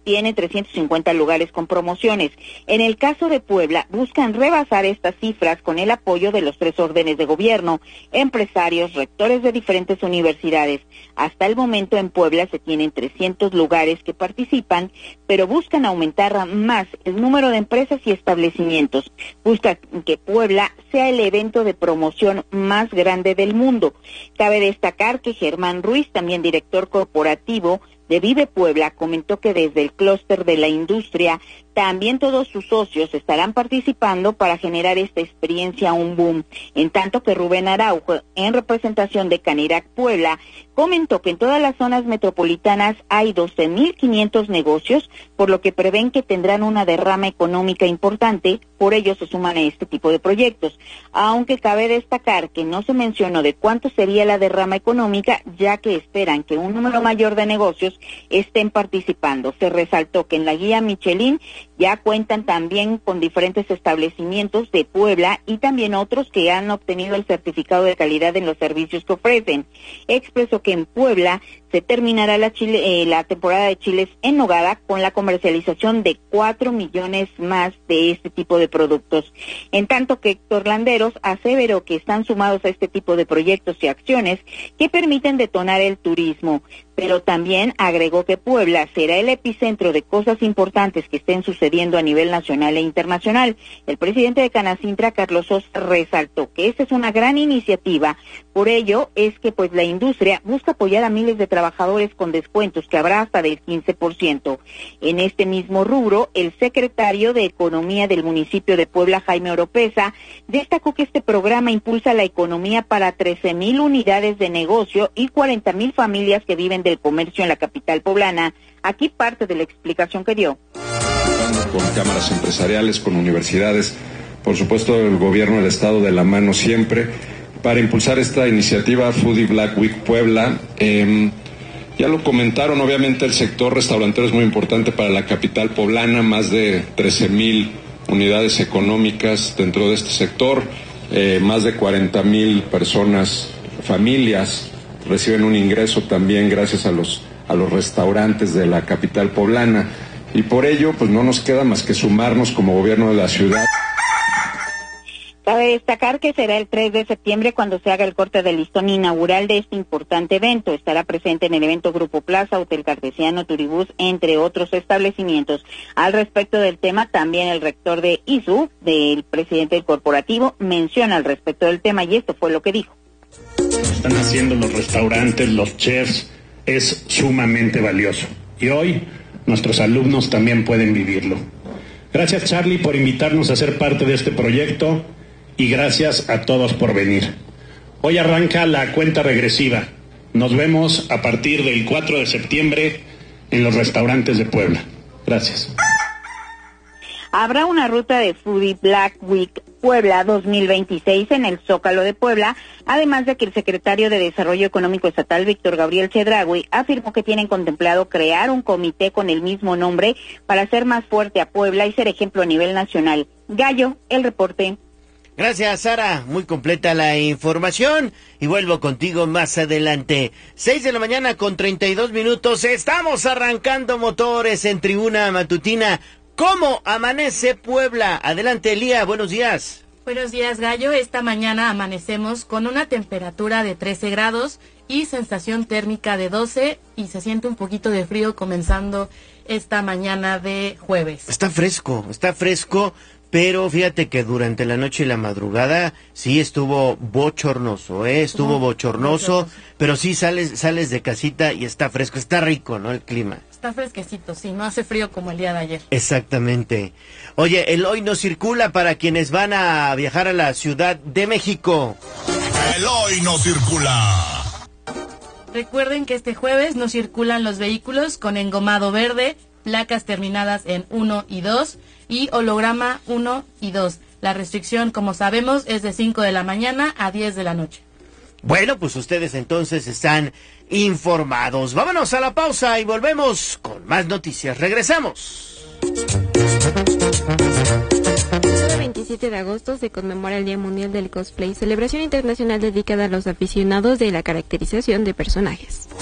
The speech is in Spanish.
tiene 350 lugares con promociones. En el caso de Puebla, buscan rebasar estas cifras con el apoyo de los 3 órdenes de gobierno, empresarios, rectores de diferentes universidades. Hasta el momento en Puebla se tienen 300 lugares que participan, pero buscan aumentar más el número de empresas y establecimientos. Buscan que Puebla sea el evento de promoción más grande del mundo. Cabe destacar que Germán Ruiz, también director corporativo de Vive Puebla, comentó que desde el clúster de la industria también todos sus socios estarán participando para generar esta experiencia un boom. En tanto que Rubén Araujo, en representación de Canirac Puebla, comentó que en todas las zonas metropolitanas hay 12,500 negocios, por lo que prevén que tendrán una derrama económica importante, por ello se suman a este tipo de proyectos. Aunque cabe destacar que no se mencionó de cuánto sería la derrama económica, ya que esperan que un número mayor de negocios estén participando. Se resaltó que en la guía Michelin ya cuentan también con diferentes establecimientos de Puebla y también otros que han obtenido el certificado de calidad en los servicios que ofrecen. Expresó que en Puebla se terminará la temporada de chiles en nogada con la comercialización de 4 millones más de este tipo de productos. En tanto que Héctor Landeros aseveró que están sumados a este tipo de proyectos y acciones que permiten detonar el turismo, pero también agregó que Puebla será el epicentro de cosas importantes que estén sucediendo a nivel nacional e internacional. El presidente de Canacintra, Carlos Sosa, resaltó que esta es una gran iniciativa. Por ello es que pues la industria busca apoyar a miles de trabajadores con descuentos que habrá hasta del 15%. En este mismo rubro, el secretario de Economía del municipio de Puebla, Jaime Oropesa, destacó que este programa impulsa la economía para 13,000 unidades de negocio y 40,000 familias que viven del comercio en la capital poblana. Aquí parte de la explicación que dio. Con cámaras empresariales, con universidades, por supuesto el gobierno del estado de la mano siempre, para impulsar esta iniciativa Foodie Black Week Puebla. Ya lo comentaron, obviamente el sector restaurantero es muy importante para la capital poblana, más de 13,000 unidades económicas dentro de este sector, más de 40,000 personas, familias, reciben un ingreso también gracias a los restaurantes de la capital poblana, y por ello pues no nos queda más que sumarnos como gobierno de la ciudad. Cabe destacar que será el 3 de septiembre cuando se haga el corte del listón inaugural de este importante evento. Estará presente en el evento Grupo Plaza, Hotel Cartesiano, Turibús, entre otros establecimientos. Al respecto del tema, también el rector de ISU, del presidente del corporativo, menciona al respecto del tema y esto fue lo que dijo. Están haciendo los restaurantes, los chefs, es sumamente valioso. Y hoy nuestros alumnos también pueden vivirlo. Gracias, Charlie, por invitarnos a ser parte de este proyecto. Y gracias a todos por venir. Hoy arranca la cuenta regresiva. Nos vemos a partir del 4 de septiembre en los restaurantes de Puebla. Gracias. Habrá una ruta de Foodie Black Week Puebla 2026 en el Zócalo de Puebla, además de que el secretario de Desarrollo Económico Estatal, Víctor Gabriel Chedraui, afirmó que tienen contemplado crear un comité con el mismo nombre para hacer más fuerte a Puebla y ser ejemplo a nivel nacional. Gallo, el reporte. Gracias, Sara. Muy completa la información. Y vuelvo contigo más adelante. 6 de la mañana con 32 minutos. Estamos arrancando motores en Tribuna Matutina. ¿Cómo amanece Puebla? Adelante, Elía. Buenos días. Buenos días, Gallo. Esta mañana amanecemos con una temperatura de 13 grados y sensación térmica de 12 y se siente un poquito de frío comenzando esta mañana de jueves. Está fresco. Pero fíjate que durante la noche y la madrugada sí estuvo bochornoso, bochornoso, pero sí sales de casita y está fresco, está rico, ¿no? El clima. Está fresquecito, sí, no hace frío como el día de ayer. Exactamente. Oye, el hoy no circula para quienes van a viajar a la Ciudad de México. El hoy no circula. Recuerden que este jueves no circulan los vehículos con engomado verde, placas terminadas en 1 y 2 y holograma 1 y 2. La restricción, como sabemos, es de 5 de la mañana a 10 de la noche. Bueno, pues ustedes entonces están informados. Vámonos a la pausa y volvemos con más noticias. Regresamos. El 27 de agosto se conmemora el Día Mundial del Cosplay, celebración internacional dedicada a los aficionados de la caracterización de personajes.